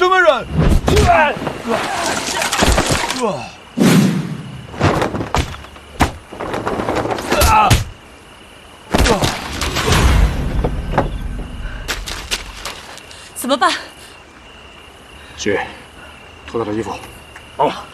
什么人？ 怎么办？ 雪，脱他的衣服。 哦。